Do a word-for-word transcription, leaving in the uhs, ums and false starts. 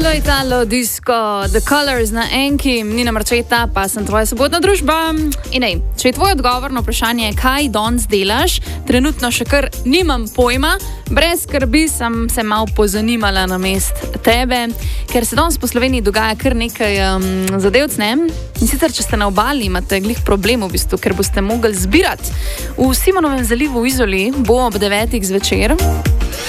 Italo, Italo, disco, The Colors na Enki, Nina Marčeta, pa sem tvoja sobotna družba. Inej, če je tvoj odgovor na vprašanje, kaj danes delaš, trenutno še kar nimam pojma, brez skrbi sem se malo pozanimala na mest tebe, ker se danes po Sloveniji dogaja kar nekaj um, zadevc, ne? In sicer, če ste na obali, imate glih problem v bistvu, ker boste mogli zbirati. V Simonovem zalivu v Izoli bo ob devetih zvečer